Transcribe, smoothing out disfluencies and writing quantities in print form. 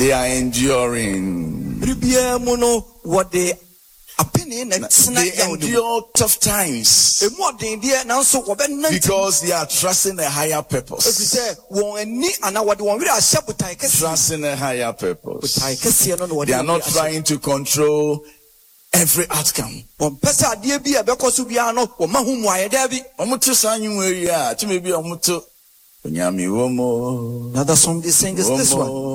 they are enduring. They endure tough times because they are trusting a higher purpose. Trusting a higher purpose. They are not trying to control every outcome. Another song they sing is this one.